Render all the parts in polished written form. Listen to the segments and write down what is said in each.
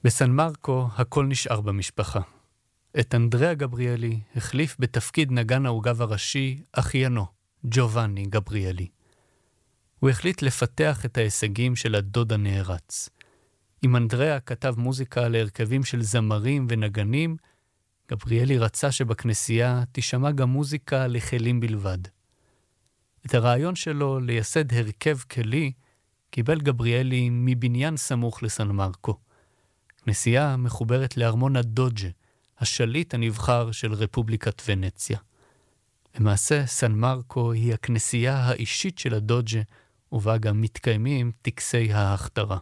בסן מרקו הכל נשאר במשפחה. את אנדריאה גבריאלי החליף בתפקיד נגן העוגב הראשי אחיינו, ג'ובאני גבריאלי. הוא החליט לפתח את ההישגים של הדוד הנערץ. אם אנדריאה כתב מוזיקה להרכבים של זמרים ונגנים, גבריאלי רצה שבכנסייה תשמע גם מוזיקה לכלים בלבד. את הרעיון שלו לייסד הרכב כלי קיבל גבריאלי מבניין סמוך לסן מרקו. כנסייה מחוברת לארמון הדוג'ה, השליט הנבחר של רפובליקת ונציה. למעשה, סן מרקו היא הכנסייה האישית של הדוג'ה, ובה גם מתקיימים טקסי ההכתרה.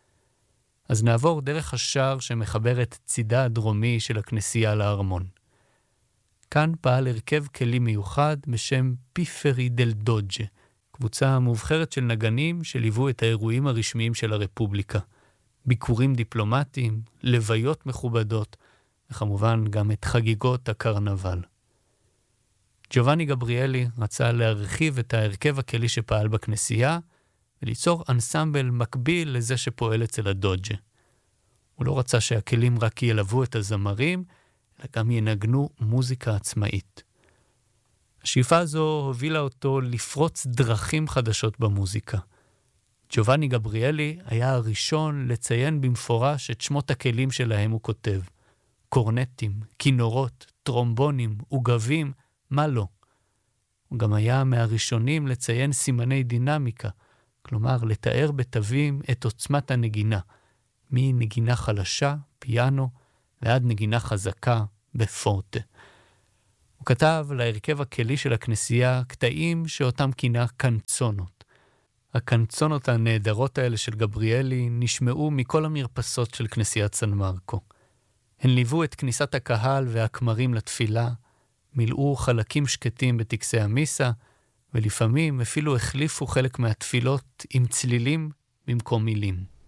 אז נעבור דרך השער שמחבר את צידה הדרומי של הכנסייה לארמון. כאן פעל הרכב כלי מיוחד בשם פיפרי דל דוג'ה, קבוצה מובחרת של נגנים שליוו את האירועים הרשמיים של הרפובליקה. ביקורים דיפלומטיים, לוויות מכובדות, וכמובן גם את חגיגות הקרנבל. ג'ובאני גבריאלי רצה להרחיב את ההרכב הכלי שפעל בכנסייה, וליצור אנסמבל מקביל לזה שפועל אצל הדוג'ה. הוא לא רצה שהכלים רק ילוו את הזמרים, אלא גם ינגנו מוזיקה עצמאית. השאיפה הזו הובילה אותו לפרוץ דרכים חדשות במוזיקה. ג'ובאני גבריאלי היה הראשון לציין במפורש את שמות הכלים שלהם הוא כותב. קורנטים, כינורות, טרומבונים, עוגבים, מה לא. הוא גם היה מהראשונים לציין סימני דינמיקה, כלומר לתאר בתווים את עוצמת הנגינה, מנגינה חלשה, פיאנו, ועד נגינה חזקה בפורטה. הוא כתב להרכב הכלי של הכנסייה קטעים שאותם כינה קנצונות. הקנצונות הנהדרות האלה של גבריאלי נשמעו מכל המרפסות של כנסיית סן מרקו. הן ליוו את כניסת הקהל והכמרים לתפילה, מילאו חלקים שקטים בטקסי המיסה, ולפעמים אפילו החליפו חלק מהתפילות עם צלילים במקום מילים.